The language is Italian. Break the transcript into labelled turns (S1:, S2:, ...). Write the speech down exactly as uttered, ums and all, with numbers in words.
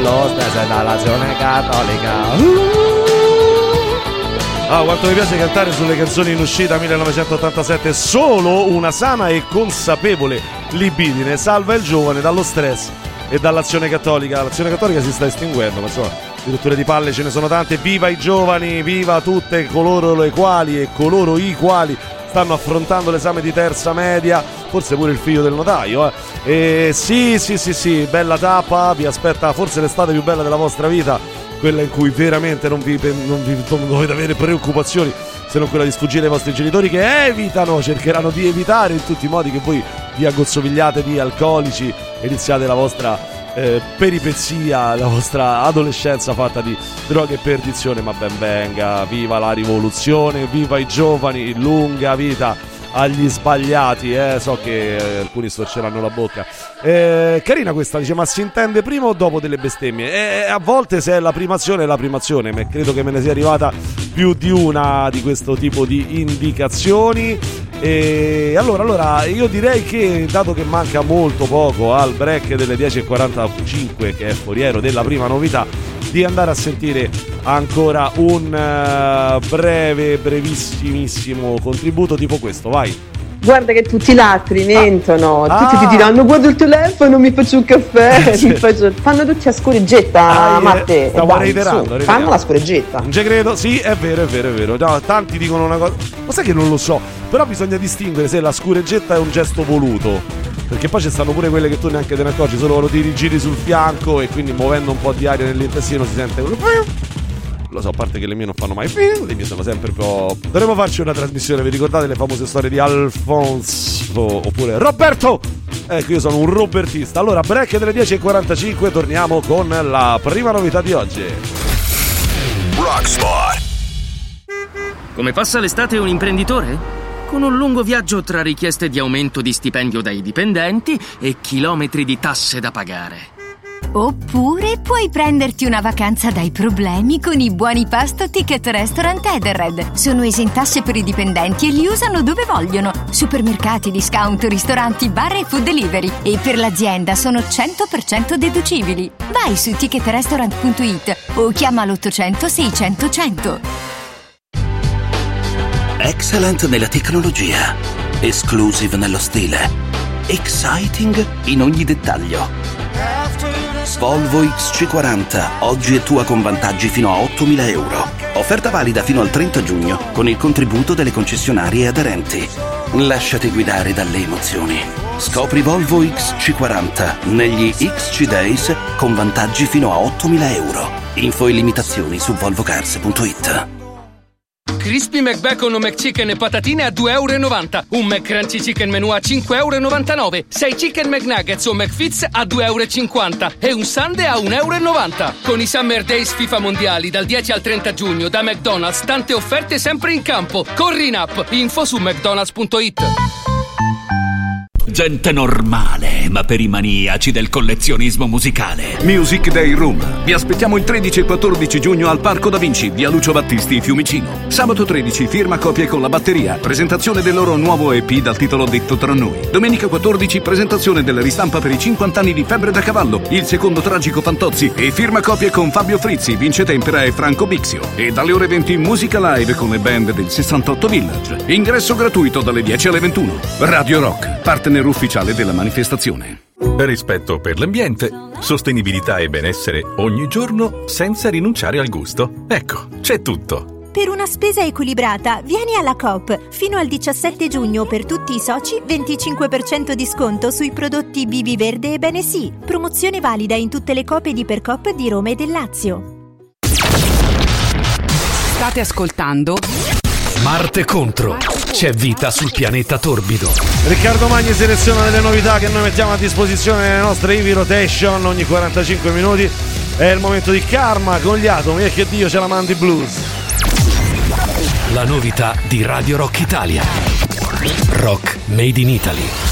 S1: lo stesso dall'azione cattolica. Uh! Ah, quanto mi piace cantare sulle canzoni in uscita millenovecentottantasette. Solo una sana e consapevole libidine salva il giovane dallo stress e dall'azione cattolica. L'azione cattolica si sta estinguendo, ma insomma, di rotture di palle ce ne sono tante. Viva i giovani, viva tutte coloro le quali e coloro i quali stanno affrontando l'esame di terza media, forse pure il figlio del notaio, eh. E sì, sì, sì, sì, bella tappa, vi aspetta forse l'estate più bella della vostra vita, quella in cui veramente non vi, non vi non dovete avere preoccupazioni se non quella di sfuggire ai vostri genitori, che evitano, cercheranno di evitare in tutti i modi che voi vi aggozzovigliate di alcolici e iniziate la vostra eh, peripezia, la vostra adolescenza fatta di droghe e perdizione. Ma ben venga, viva la rivoluzione, viva i giovani, lunga vita agli sbagliati, eh, so che eh, alcuni storceranno la bocca. Eh, carina questa, dice, ma si intende prima o dopo delle bestemmie? Eh, a volte se è la primazione è la primazione, ma credo che me ne sia arrivata più di una di questo tipo di indicazioni. E allora, allora io direi che, dato che manca molto poco al break delle dieci e quarantacinque, che è foriero della prima novità, di andare a sentire ancora un uh, breve, brevissimissimo contributo tipo questo, vai.
S2: Guarda che tutti gli altri mentono,
S1: ah.
S2: tutti
S1: ah.
S2: ti diranno guarda il telefono, mi faccio un caffè,
S1: sì.
S2: mi faccio... fanno tutti a scoreggetta,
S1: ah,
S2: Matte.
S1: Stavo reiterando,
S2: fanno la scoreggetta.
S1: Non ci credo, sì, è vero, è vero, è vero. No, tanti dicono una cosa, ma sai che non lo so, però bisogna distinguere se la scureggetta è un gesto voluto, perché poi ci stanno pure quelle che tu neanche te ne accorgi, solo lo tiri giri sul fianco e quindi muovendo un po' di aria nell'intestino si sente quello. Lo so, a parte che le mie non fanno mai, le mie sono sempre un po'... Dovremmo farci una trasmissione, vi ricordate le famose storie di Alfonso oppure Roberto? Ecco, io sono un robertista. Allora, break delle dieci e quarantacinque, torniamo con la prima novità di oggi.
S3: Rockspot.
S4: Come passa l'estate un imprenditore? Con un lungo viaggio tra richieste di aumento di stipendio dai dipendenti e chilometri di tasse da pagare.
S5: Oppure puoi prenderti una vacanza dai problemi con i buoni pasto Ticket Restaurant Edenred. Sono esentasse per i dipendenti e li usano dove vogliono. Supermercati, discount, ristoranti, bar e food delivery. E per l'azienda sono cento per cento deducibili. Vai su ticket restaurant punto it o chiama l'ottocento seicento cento.
S6: Excellent nella tecnologia, exclusive nello stile, exciting in ogni dettaglio. Volvo X C quaranta, oggi è tua con vantaggi fino a ottomila euro. Offerta valida fino al trenta giugno con il contributo delle concessionarie aderenti. Lasciati guidare dalle emozioni. Scopri Volvo X C quaranta negli X C Days con vantaggi fino a ottomila euro. Info e limitazioni su volvo cars punto it.
S7: Crispy McBacon o McChicken e patatine a due e novanta euro. Un McCrunchy Chicken Menù a cinque e novantanove euro. sei Chicken McNuggets o McFits a due e cinquanta euro. E un Sundae a un e novanta euro. Con i Summer Days FIFA Mondiali dal dieci al trenta giugno da McDonald's, tante offerte sempre in campo. Corri in app. Info su mcdonalds punto it.
S8: Gente normale, ma per i maniaci del collezionismo musicale. Music Day Room. Vi aspettiamo il tredici e quattordici giugno al Parco Da Vinci, via Lucio Battisti, Fiumicino. Sabato tredici, firma copie con la batteria, presentazione del loro nuovo E P dal titolo Detto tra noi. Domenica quattordici, presentazione della ristampa per i cinquanta anni di Febbre da Cavallo, il secondo tragico Fantozzi, e firma copie con Fabio Frizzi, Vince Tempera e Franco Bixio. E dalle ore venti musica live con le band del sessantotto Village. Ingresso gratuito dalle dieci alle ventuno. Radio Rock, partner ufficiale della manifestazione.
S9: Rispetto per l'ambiente, sostenibilità e benessere ogni giorno senza rinunciare al gusto. Ecco, c'è tutto.
S10: Per una spesa equilibrata, vieni alla Coop. Fino al diciassette giugno per tutti i soci, venticinque per cento di sconto sui prodotti B B Verde e Bene Sì. Promozione valida in tutte le Coop ed Ipercoop di Roma e del Lazio.
S11: State ascoltando Marte Contro. C'è vita sul pianeta torbido.
S1: Riccardo Magni seleziona delle novità che noi mettiamo a disposizione nelle nostre Heavy Rotation ogni quarantacinque minuti. È il momento di Karma con gli Atomi e che Dio ce la mandi blues.
S11: La novità di Radio Rock Italia. Rock Made in Italy.